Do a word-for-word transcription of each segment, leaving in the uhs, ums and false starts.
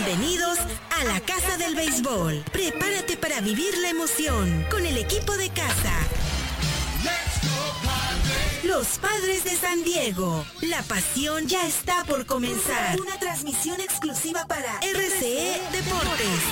Bienvenidos a la Casa del Béisbol. Prepárate para vivir la emoción con el equipo de casa. Los Padres de San Diego. La pasión ya está por comenzar. Una transmisión exclusiva para R C E Deportes.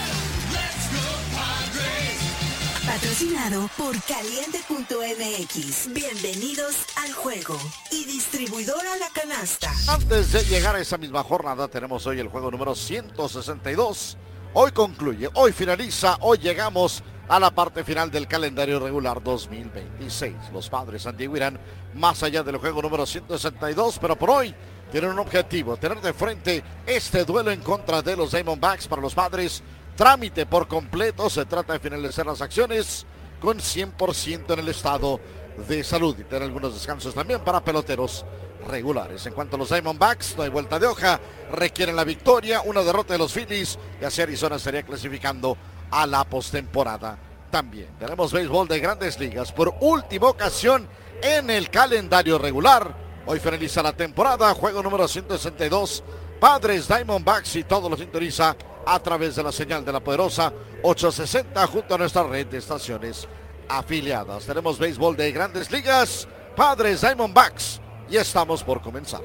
Patrocinado por Caliente punto M X. Bienvenidos al juego. Y distribuidora La Canasta. Antes de llegar a esa misma jornada, tenemos hoy el juego número ciento sesenta y dos. Hoy concluye, hoy finaliza, hoy llegamos a la parte final del calendario regular dos mil veintiséis. Los Padres San Diego irán más allá del juego número ciento sesenta y dos, pero por hoy tienen un objetivo, tener de frente este duelo en contra de los Diamondbacks. Para los Padres, trámite por completo, se trata de finalizar las acciones con cien por ciento en el estado de salud y tener algunos descansos también para peloteros regulares. En cuanto a los Diamondbacks, no hay vuelta de hoja, requieren la victoria, una derrota de los Phillies y así Arizona estaría clasificando a la postemporada también. Tenemos béisbol de Grandes Ligas por última ocasión en el calendario regular. Hoy finaliza la temporada, juego número ciento sesenta y dos, Padres Diamondbacks, y todo lo sintoniza a través de la señal de la poderosa ochocientos sesenta junto a nuestra red de estaciones afiliadas. Tenemos béisbol de Grandes Ligas, Padres Diamondbacks, y estamos por comenzar.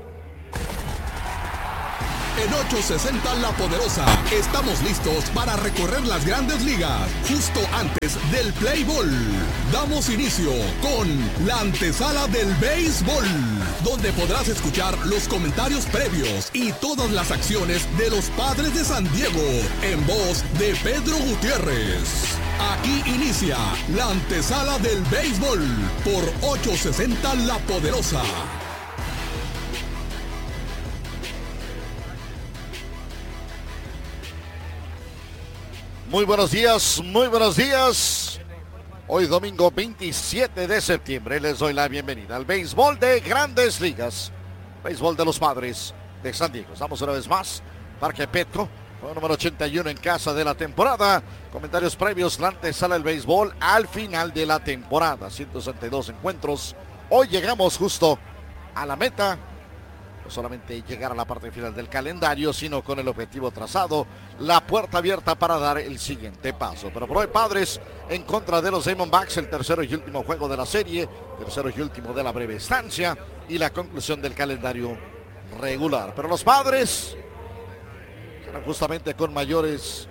En ochocientos sesenta La Poderosa, estamos listos para recorrer las Grandes Ligas, justo antes del Play Ball. Damos inicio con la antesala del béisbol, donde podrás escuchar los comentarios previos y todas las acciones de los Padres de San Diego, en voz de Pedro Gutiérrez. Aquí inicia la antesala del béisbol por ochocientos sesenta La Poderosa. Muy buenos días, muy buenos días. Hoy domingo veintisiete de septiembre les doy la bienvenida al béisbol de Grandes Ligas. Béisbol de los Padres de San Diego. Estamos una vez más, Parque Petco, juego número ochenta y uno en casa de la temporada. Comentarios previos, la antesala del béisbol al final de la temporada. ciento sesenta y dos encuentros. Hoy llegamos justo a la meta. No solamente llegar a la parte final del calendario, sino con el objetivo trazado, la puerta abierta para dar el siguiente paso. Pero por hoy, Padres en contra de los Diamondbacks, el tercero y último juego de la serie, tercero y último de la breve estancia y la conclusión del calendario regular. Pero los Padres serán justamente con mayores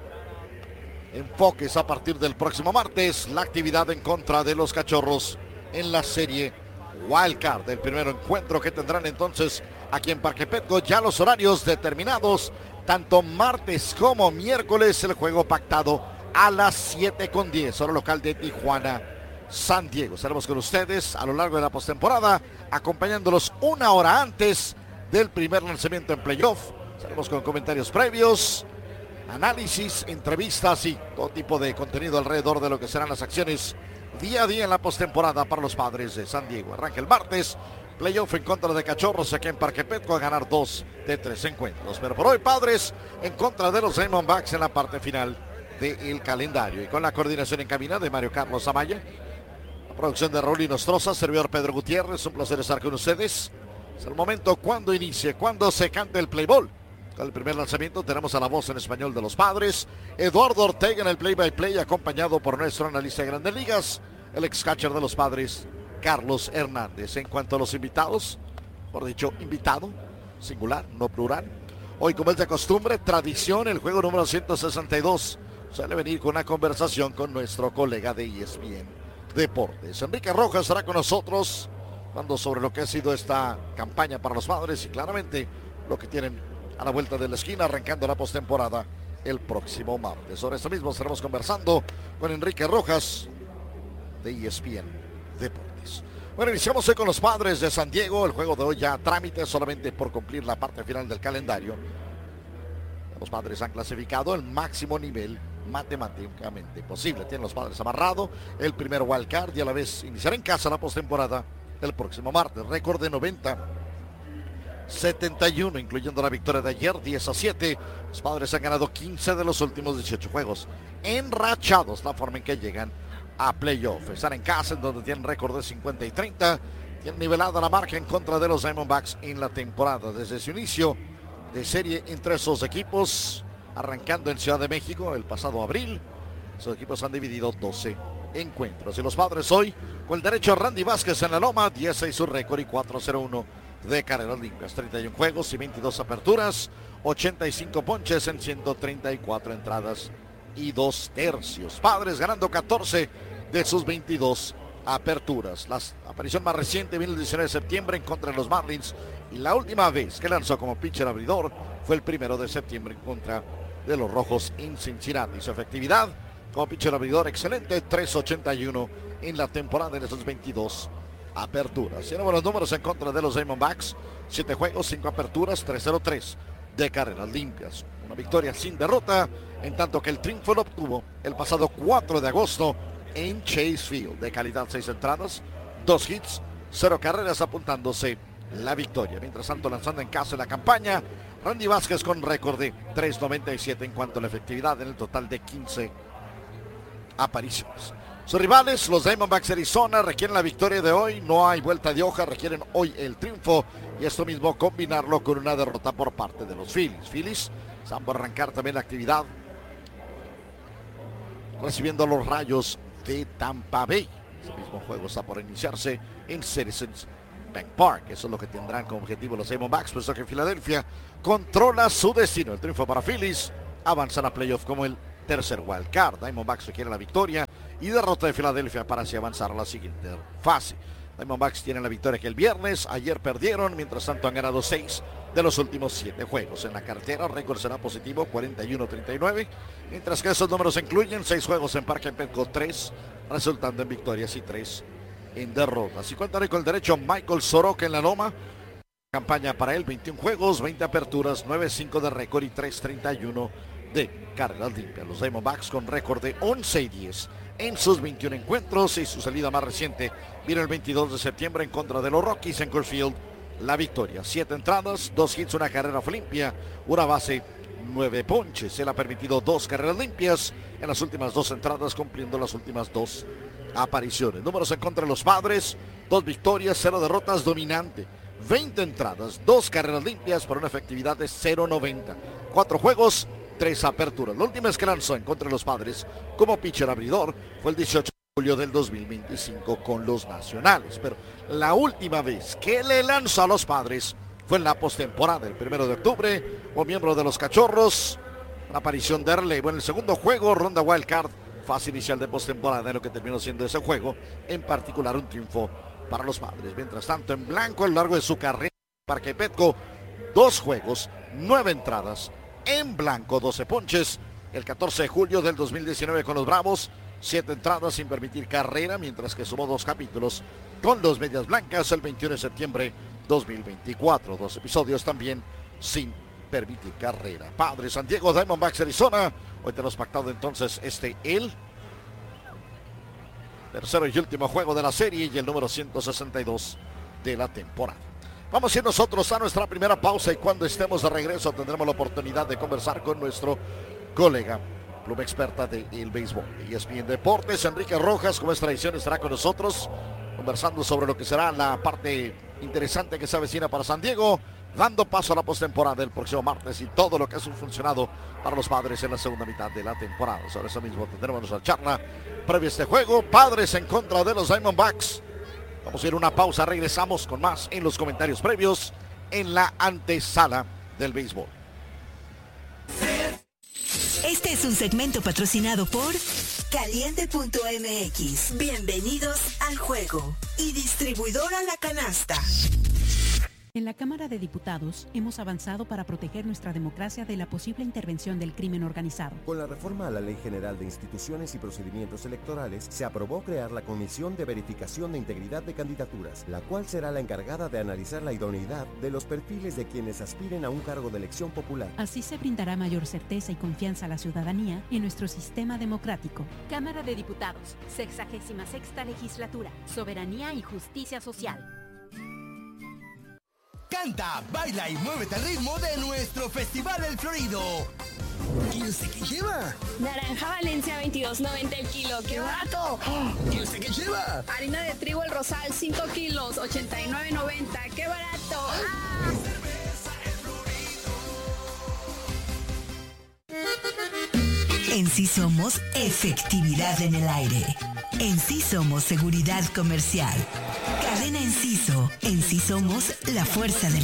enfoques a partir del próximo martes, la actividad en contra de los Cachorros en la serie Wildcard, el primer encuentro que tendrán entonces aquí en Parque Petco. Ya los horarios determinados, tanto martes como miércoles, el juego pactado a las siete con diez, hora local de Tijuana, San Diego. Estaremos con ustedes a lo largo de la postemporada, acompañándolos una hora antes del primer lanzamiento en playoff. Estaremos con comentarios previos, análisis, entrevistas y todo tipo de contenido alrededor de lo que serán las acciones día a día en la postemporada para los Padres de San Diego. Arranca el martes, playoff en contra de Cachorros aquí en Parque Petco, a ganar dos de tres encuentros. Pero por hoy, Padres en contra de los Diamondbacks en la parte final del calendario. Y con la coordinación en cabina de Mario Carlos Amaya, la producción de Raúl Nostroza, servidor Pedro Gutiérrez, un placer estar con ustedes. Es el momento cuando inicie, cuando se cante el play ball. Con el primer lanzamiento tenemos a la voz en español de los Padres, Eduardo Ortega en el play-by-play, acompañado por nuestro analista de Grandes Ligas, el ex-catcher de los Padres, Carlos Hernández. En cuanto a los invitados, por dicho, invitado, singular, no plural. Hoy, como es de costumbre, tradición, el juego número ciento sesenta y dos. Suele venir con una conversación con nuestro colega de E S P N Deportes. Enrique Rojas estará con nosotros, hablando sobre lo que ha sido esta campaña para los Padres y claramente lo que tienen a la vuelta de la esquina, arrancando la postemporada el próximo martes. Sobre esto mismo estaremos conversando con Enrique Rojas de E S P N Deportes. Bueno, iniciamos hoy con los Padres de San Diego. El juego de hoy ya trámite solamente por cumplir la parte final del calendario. Los Padres han clasificado el máximo nivel matemáticamente posible. Tienen los Padres amarrado el primer wildcard y a la vez iniciará en casa la postemporada el próximo martes. Récord de noventa setenta y uno, incluyendo la victoria de ayer, diez a siete. Los Padres han ganado quince de los últimos dieciocho juegos. Enrachados la forma en que llegan a playoff. Están en casa, en donde tienen récord de cincuenta y treinta. Tienen nivelada la marca en contra de los Diamondbacks en la temporada. Desde su inicio de serie entre esos equipos, arrancando en Ciudad de México el pasado abril. Sus equipos han dividido doce encuentros. Y los Padres hoy, con el derecho a Randy Vázquez en la loma, diez seis su récord y cuatro cero uno de carreras limpias. treinta y uno juegos y veintidós aperturas, ochenta y cinco ponches en ciento treinta y cuatro entradas y dos tercios. Padres ganando catorce de sus veintidós aperturas. La aparición más reciente vino el diecinueve de septiembre en contra de los Marlins, y la última vez que lanzó como pitcher abridor fue el primero de septiembre en contra de los Rojos en Cincinnati. Su efectividad como pitcher abridor excelente, tres ochenta y uno en la temporada de esos veintidós aperturas. Y los números en contra de los Diamondbacks: siete juegos, cinco aperturas, tres cero tres de carreras limpias. Una victoria sin derrota, en tanto que el triunfo lo obtuvo el pasado cuatro de agosto en Chase Field. De calidad, seis entradas, dos hits, cero carreras, apuntándose la victoria. Mientras tanto, lanzando en casa en la campaña, Randy Vázquez con récord de tres noventa y siete en cuanto a la efectividad en el total de quince apariciones. Sus rivales, los Diamondbacks de Arizona, requieren la victoria de hoy. No hay vuelta de hoja, requieren hoy el triunfo, y esto mismo combinarlo con una derrota por parte de los Phillies. Phillies están por arrancar también la actividad recibiendo a los Rayos de Tampa Bay. Ese mismo juego está por iniciarse en Citizens Bank Park. Eso es lo que tendrán como objetivo los Diamondbacks, puesto que Filadelfia controla su destino. El triunfo para Phillies, avanzan a playoff como el tercer wild card. Diamondbacks requiere la victoria y derrota de Filadelfia para así avanzar a la siguiente fase. Diamondbacks tienen la victoria que el viernes, ayer perdieron, mientras tanto han ganado seis de los últimos siete juegos. En la cartera, el récord será positivo, cuarenta y uno treinta y nueve, mientras que esos números incluyen seis juegos en Parque Petco, tres resultando en victorias y tres en derrotas. Y cuentan con el derecho Michael Soroka en la loma. Campaña para él: veintiún juegos, veinte aperturas, nueve cinco de récord y tres treinta y uno de carreras limpias. Los Diamondbacks con récord de once y diez en sus veintiún encuentros, y su salida más reciente vino el veintidós de septiembre en contra de los Rockies en Coors Field. La victoria: siete entradas, dos hits, una carrera fue limpia, una base, nueve ponches. Él ha permitido dos carreras limpias en las últimas dos entradas, cumpliendo las últimas dos apariciones. Números en contra de los Padres: dos victorias, cero derrotas, dominante. veinte entradas, dos carreras limpias por una efectividad de cero noventa. cuatro juegos, tres aperturas. La última vez que lanzó en contra de los Padres como pitcher abridor fue el dieciocho de julio del dos mil veinticinco con los Nacionales. Pero la última vez que le lanzó a los Padres fue en la postemporada, el primero de octubre, como miembro de los Cachorros. Una aparición de relevo en el segundo juego, ronda wild card, fase inicial de postemporada, en lo que terminó siendo ese juego, en particular un triunfo para los Padres. Mientras tanto, en blanco a lo largo de su carrera en Parque Petco, dos juegos, nueve entradas, en blanco, doce ponches. El catorce de julio del dos mil diecinueve con los Bravos, siete entradas sin permitir carrera, mientras que sumó dos capítulos con los Medias Blancas el veintiuno de septiembre dos mil veinticuatro. Dos episodios también sin permitir carrera. Padres San Diego, Diamondbacks Arizona. Hoy tenemos pactado entonces este el tercero y último juego de la serie y el número ciento sesenta y dos de la temporada. Vamos a ir nosotros a nuestra primera pausa, y cuando estemos de regreso tendremos la oportunidad de conversar con nuestro colega, pluma experta de el béisbol, E S P N Deportes, Enrique Rojas, como es tradición, estará con nosotros conversando sobre lo que será la parte interesante que se avecina para San Diego, dando paso a la postemporada el próximo martes y todo lo que ha funcionado para los Padres en la segunda mitad de la temporada. Sobre eso mismo tendremos nuestra charla previa a este juego, Padres en contra de los Diamondbacks. Vamos a ir a una pausa, regresamos con más en los comentarios previos en la antesala del béisbol. Este es un segmento patrocinado por Caliente punto M X. Bienvenidos al juego. Y distribuidora La Canasta. En la Cámara de Diputados hemos avanzado para proteger nuestra democracia de la posible intervención del crimen organizado. Con la reforma a la Ley General de Instituciones y Procedimientos Electorales, se aprobó crear la Comisión de Verificación de Integridad de Candidaturas, la cual será la encargada de analizar la idoneidad de los perfiles de quienes aspiren a un cargo de elección popular. Así se brindará mayor certeza y confianza a la ciudadanía en nuestro sistema democrático. Cámara de Diputados, sexagésima sexta legislatura, soberanía y justicia social. Canta, baila y muévete al ritmo de nuestro Festival El Florido. ¿Y usted qué lleva? Naranja Valencia veintidós noventa el kilo, ¡qué barato! ¿Y usted qué lleva? Harina de trigo El Rosal cinco kilos, ochenta y nueve noventa, ¡qué barato! ¡Ah! En sí somos efectividad en el aire. En sí somos seguridad comercial. Cadena Enciso. En sí somos la fuerza de la